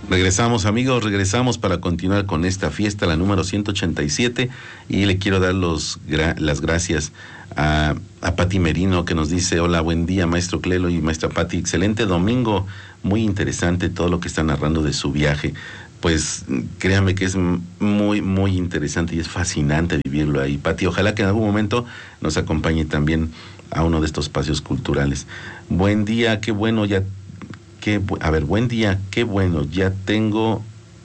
Regresamos, amigos, regresamos para continuar con esta fiesta, la número 187, y le quiero dar las gracias a Pati Merino, que nos dice: hola, buen día, maestro Clelo y maestra Pati, excelente domingo, muy interesante todo lo que está narrando de su viaje. Pues créanme que es muy, muy interesante y es fascinante vivirlo ahí. Pati, ojalá que en algún momento nos acompañe también a uno de estos espacios culturales. Buen día, qué bueno, buen día, qué bueno, ya tengo,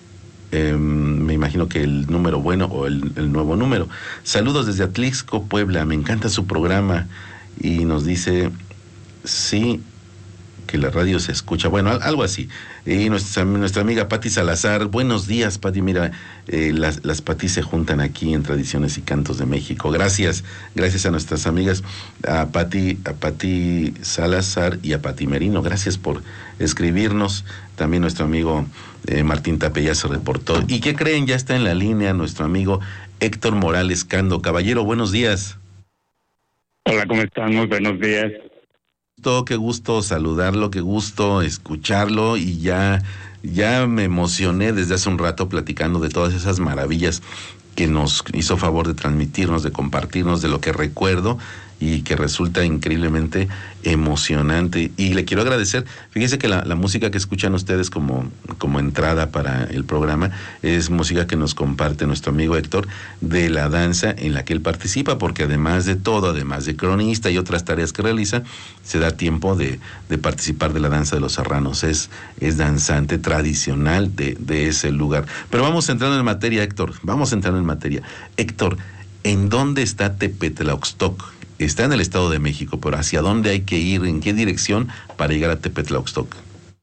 me imagino que el número bueno o el nuevo número. Saludos desde Atlixco, Puebla, me encanta su programa. Y nos dice, sí, que la radio se escucha, bueno, algo así. Y nuestra amiga Pati Salazar: buenos días, Pati, mira, las Pati se juntan aquí en Tradiciones y Cantos de México. Gracias a nuestras amigas, a Pati Salazar y a Pati Merino, gracias por escribirnos. También nuestro amigo Martín Tape ya se reportó. ¿Y qué creen? Ya está en la línea nuestro amigo Héctor Morales Cando. Caballero, buenos días. Hola, ¿cómo están? Muy buenos días. Qué gusto saludarlo, qué gusto escucharlo, y ya me emocioné desde hace un rato platicando de todas esas maravillas que nos hizo favor de transmitirnos, de compartirnos, de lo que recuerdo y que resulta increíblemente emocionante. Y le quiero agradecer, fíjense que la música que escuchan ustedes como entrada para el programa es música que nos comparte nuestro amigo Héctor, de la danza en la que él participa, porque además de todo, además de cronista y otras tareas que realiza, se da tiempo de participar de la danza de los serranos. Es danzante tradicional de ese lugar. Pero vamos entrando en materia, Héctor, Héctor, ¿en dónde está Tepetlauxtoc? Está en el Estado de México, pero ¿hacia dónde hay que ir? ¿En qué dirección para llegar a Tepetlauxtoc?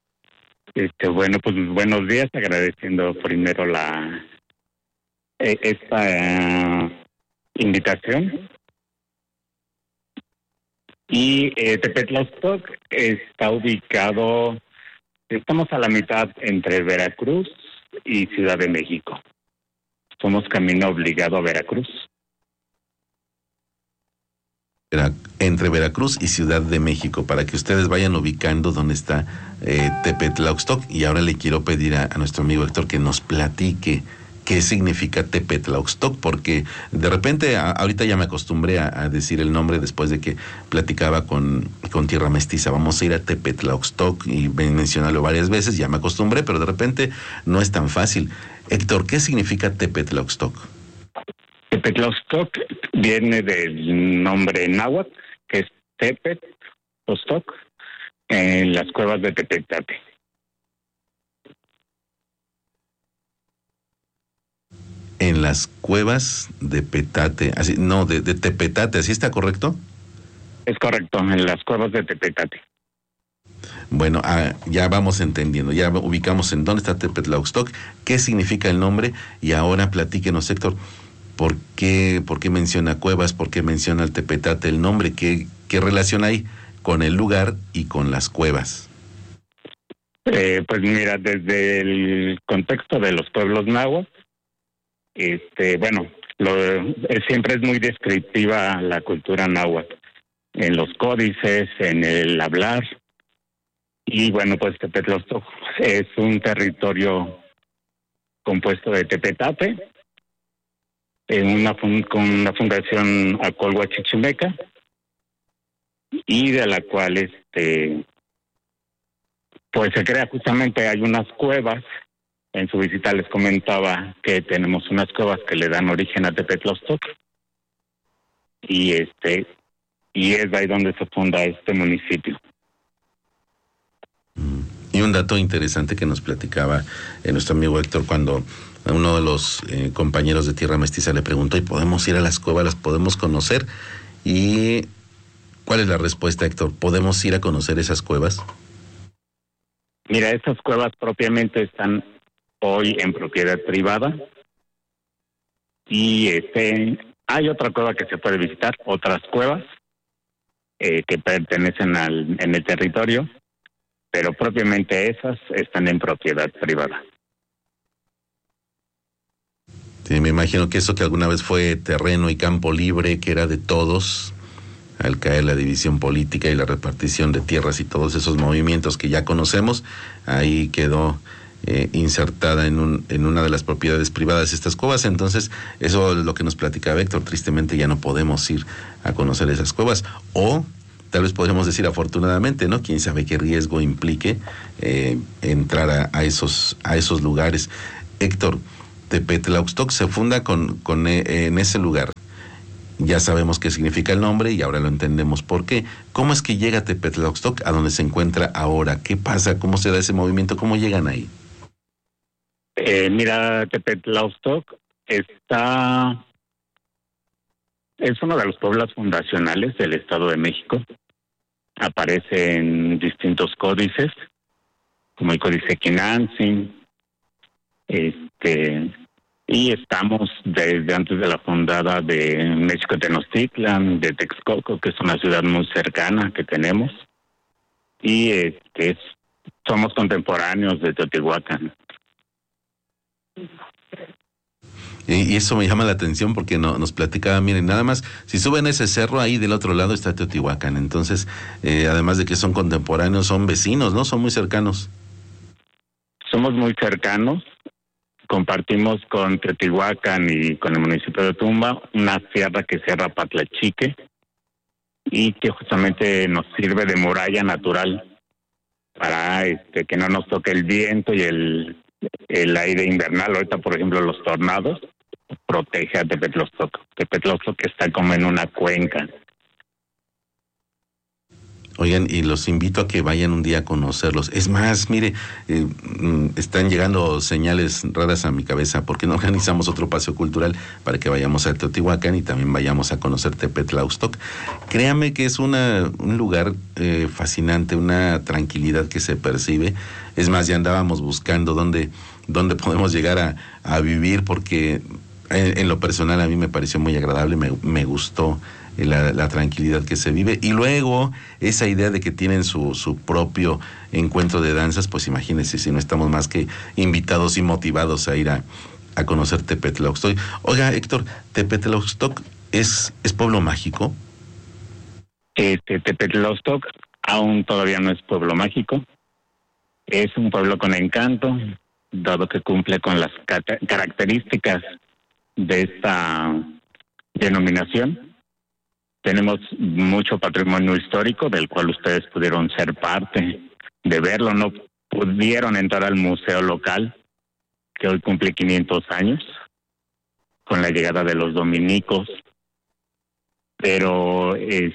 Bueno, pues buenos días, agradeciendo primero esta invitación. Y Tepetlauxtoc está ubicado, estamos a la mitad entre Veracruz y Ciudad de México. Somos camino obligado a Veracruz. Entre Veracruz y Ciudad de México, para que ustedes vayan ubicando dónde está Tepetlauxtoc. Y ahora le quiero pedir a nuestro amigo Héctor que nos platique qué significa Tepetlauxtoc, porque de repente ahorita ya me acostumbré a decir el nombre después de que platicaba con Tierra Mestiza. Vamos a ir a Tepetlauxtoc y mencionarlo varias veces, ya me acostumbré, pero de repente no es tan fácil. Héctor, ¿qué significa Tepetlauxtoc? Tepetlauxtoc viene del nombre náhuatl, que es Tepetlauxtoc, en las cuevas de Tepetate. En las cuevas de Petate, así, no, de Tepetate, ¿así está correcto? Es correcto, en las cuevas de Tepetate. Bueno, ya vamos entendiendo, ya ubicamos en dónde está Tepetlauxtoc, qué significa el nombre, y ahora platíquenos, Héctor, ¿por qué menciona cuevas? ¿Por qué menciona el Tepetate, el nombre? ¿Qué relación hay con el lugar y con las cuevas? Pues mira, desde el contexto de los pueblos náhuatl, siempre es muy descriptiva la cultura náhuatl, en los códices, en el hablar. Y bueno, pues Tepetlauxtoc es un territorio compuesto de Tepetate, con una fundación Acolhua Chichimeca, y de la cual pues se crea justamente, hay unas cuevas. En su visita les comentaba que tenemos unas cuevas que le dan origen a Tepetlauxtoc, y es de ahí donde se funda este municipio. Y un dato interesante que nos platicaba nuestro amigo Héctor, cuando uno de los compañeros de Tierra Mestiza le preguntó: ¿y podemos ir a las cuevas, las podemos conocer? ¿Y cuál es la respuesta, Héctor? ¿Podemos ir a conocer esas cuevas? Mira, esas cuevas propiamente están hoy en propiedad privada, y hay otra cueva que se puede visitar, otras cuevas que pertenecen en el territorio, pero propiamente esas están en propiedad privada. Sí, me imagino que eso que alguna vez fue terreno y campo libre, que era de todos, al caer la división política y la repartición de tierras y todos esos movimientos que ya conocemos, ahí quedó insertada en una de las propiedades privadas estas cuevas. Entonces, eso es lo que nos platicaba Héctor. Tristemente ya no podemos ir a conocer esas cuevas, o tal vez podríamos decir afortunadamente, ¿no? Quién sabe qué riesgo implique entrar a esos lugares. Héctor, Tepetlauxtoc se funda en ese lugar. Ya sabemos qué significa el nombre y ahora lo entendemos por qué. ¿Cómo es que llega Tepetlauxtoc a donde se encuentra ahora? ¿Qué pasa? ¿Cómo se da ese movimiento? ¿Cómo llegan ahí? Mira, Tepetlauxtoc es uno de los pueblos fundacionales del Estado de México. Aparece en distintos códices, como el Códice Quinantzin, y estamos desde antes de la fundada de México-Tenochtitlan, de Texcoco, que es una ciudad muy cercana que tenemos, y somos contemporáneos de Teotihuacán. Y eso me llama la atención porque nos platicaba, miren, nada más, si suben ese cerro, ahí del otro lado está Teotihuacán. Entonces, además de que son contemporáneos, son vecinos, ¿no? Son muy cercanos. Somos muy cercanos. Compartimos con Teotihuacán y con el municipio de Tumba una sierra que se llama Patlachique y que justamente nos sirve de muralla natural para que no nos toque el viento y el aire invernal. Ahorita, por ejemplo, los tornados protege a Tepetlauxtoc. Tepetlauxtoc está como en una cuenca. Oigan, y los invito a que vayan un día a conocerlos. Es más, mire, están llegando señales raras a mi cabeza. ¿Por qué no organizamos otro paseo cultural para que vayamos a Teotihuacán y también vayamos a conocer Tepetlauxtoc? Créame que es un lugar fascinante, una tranquilidad que se percibe. Es más, ya andábamos buscando dónde podemos llegar a vivir, porque en lo personal a mí me pareció muy agradable, me gustó la tranquilidad que se vive, y luego esa idea de que tienen su propio encuentro de danzas. Pues imagínense, si no estamos más que invitados y motivados a ir a conocer Tepetlauxtoc. Oiga, Héctor, ¿Tepetlauxtoc es pueblo mágico? Tepetlauxtoc aún todavía no es pueblo mágico. Es un pueblo con encanto, dado que cumple con las características de esta denominación. Tenemos mucho patrimonio histórico del cual ustedes pudieron ser parte de verlo. No pudieron entrar al museo local, que hoy cumple 500 años, con la llegada de los dominicos. Pero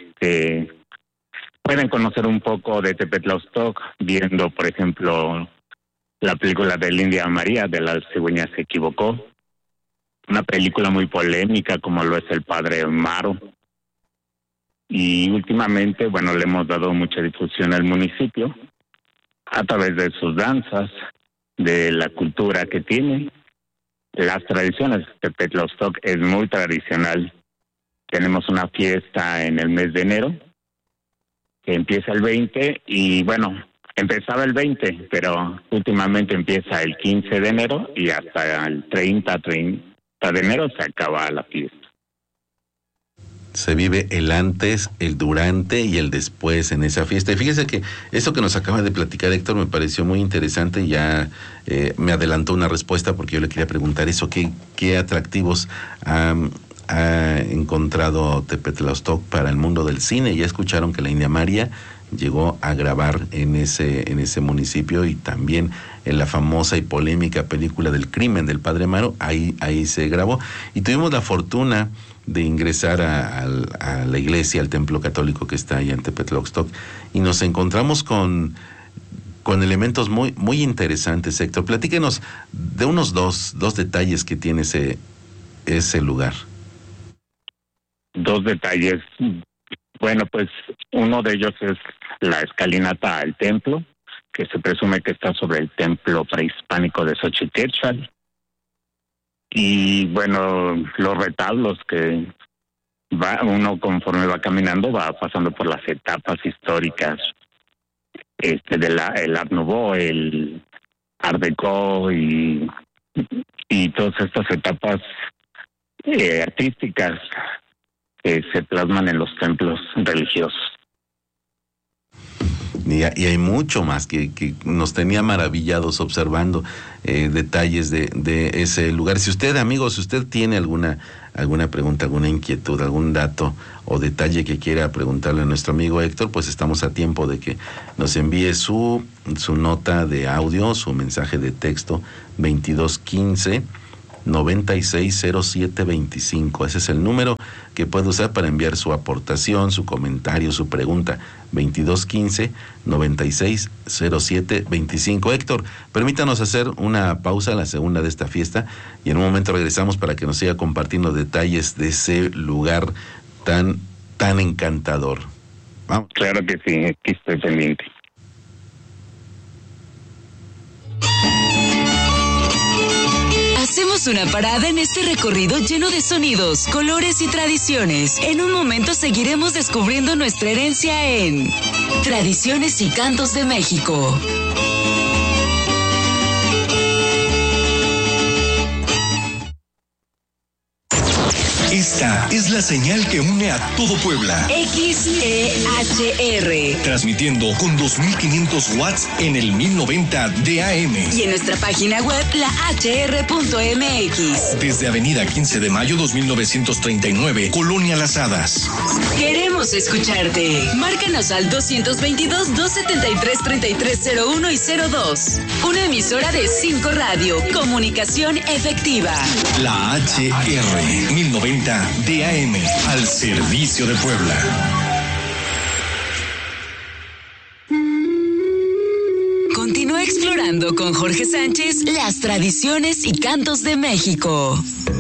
pueden conocer un poco de Tepetlauxtoc viendo, por ejemplo, la película de India María, de La cigüeña se equivocó. Una película muy polémica, como lo es El Padre Maro. Y últimamente, le hemos dado mucha difusión al municipio a través de sus danzas, de la cultura que tiene, las tradiciones. Tepetlauxtoc es muy tradicional. Tenemos una fiesta en el mes de enero, que empieza el 20, y empezaba el 20, pero últimamente empieza el 15 de enero y hasta el 30 de enero se acaba la fiesta. Se vive el antes, el durante y el después en esa fiesta. Y fíjese que eso que nos acaba de platicar Héctor me pareció muy interesante, y ya me adelantó una respuesta, porque yo le quería preguntar eso, ¿qué atractivos ha encontrado Tepetlauxtoc para el mundo del cine? Ya escucharon que la India María llegó a grabar en ese municipio, y también en la famosa y polémica película del crimen del Padre Maro, ahí se grabó. Y tuvimos la fortuna de ingresar a la iglesia, al templo católico que está ahí en Tepetlauxtoc, y nos encontramos con elementos muy, muy interesantes. Héctor, platíquenos de unos dos detalles que tiene ese lugar. Dos detalles. Pues uno de ellos es la escalinata al templo, que se presume que está sobre el templo prehispánico de Xochitlán. Y los retablos que uno conforme va caminando va pasando por las etapas históricas el Art Nouveau, el Art Deco y todas estas etapas artísticas que se plasman en los templos religiosos. Y hay mucho más que nos tenía maravillados observando detalles de ese lugar. Si usted, amigos, si usted tiene alguna pregunta, alguna inquietud, algún dato o detalle que quiera preguntarle a nuestro amigo Héctor, pues estamos a tiempo de que nos envíe su nota de audio, su mensaje de texto 2215-960725. Ese es el número que puede usar para enviar su aportación, su comentario, su pregunta. 2215-960725. Héctor, permítanos hacer una pausa, la segunda de esta fiesta, y en un momento regresamos para que nos siga compartiendo detalles de ese lugar tan encantador. Vamos. Claro que sí, aquí estoy pendiente. Hacemos una parada en este recorrido lleno de sonidos, colores y tradiciones. En un momento seguiremos descubriendo nuestra herencia en Tradiciones y Cantos de México. Esta es la señal que une a todo Puebla. XEHR. Transmitiendo con 2500 watts en el 1090 de AM. Y en nuestra página web, lahr.mx. Desde Avenida 15 de Mayo 2939, Colonia Las Hadas. Queremos escucharte. Márcanos al 222-273-3301 y 02. Una emisora de 5 Radio. Comunicación efectiva. La HR 1090 DAM, al servicio de Puebla. Continúa explorando con Jorge Sánchez las tradiciones y cantos de México.